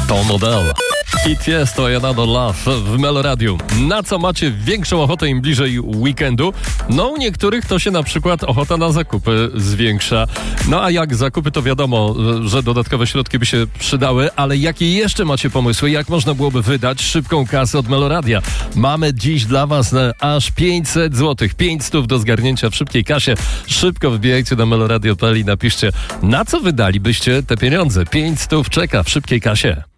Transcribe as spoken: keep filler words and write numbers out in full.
To model. I jest to Another Love w Meloradiu. Na co macie większą ochotę im bliżej weekendu? No u niektórych to się na przykład ochota na zakupy zwiększa. No a jak zakupy, to wiadomo, że dodatkowe środki by się przydały, ale jakie jeszcze macie pomysły? Jak można byłoby wydać szybką kasę od Meloradia? Mamy dziś dla was na aż pięćset złotych. pięćset do zgarnięcia w szybkiej kasie. Szybko wbijajcie na meloradio kropka p l i napiszcie, na co wydalibyście te pieniądze. pięćset czeka w szybkiej kasie.